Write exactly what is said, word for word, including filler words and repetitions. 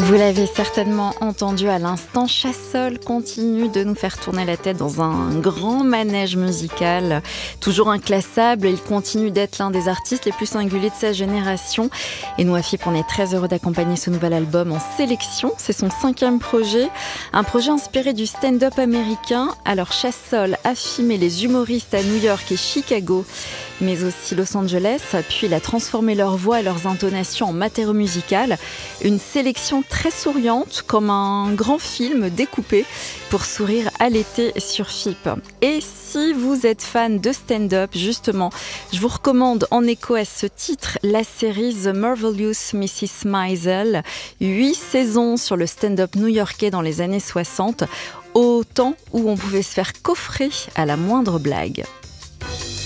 Vous l'avez certainement entendu à l'instant, Chassol continue de nous faire tourner la tête dans un grand manège musical. Toujours inclassable, il continue d'être l'un des artistes les plus singuliers de sa génération. Et nous, à F I P, on est très heureux d'accompagner ce nouvel album en sélection. C'est son cinquième projet, un projet inspiré du stand-up américain. Alors Chassol a filmé les humoristes à New York et Chicago, mais aussi Los Angeles, puis il a transformé leur voix et leurs intonations en matériau musical. Une sélection très souriante, comme un grand film découpé pour sourire à l'été sur F I P. Et si vous êtes fan de stand-up, justement, je vous recommande en écho à ce titre la série The Marvelous missus Maisel, huit saisons sur le stand-up new-yorkais dans les années soixante, au temps où on pouvait se faire coffrer à la moindre blague.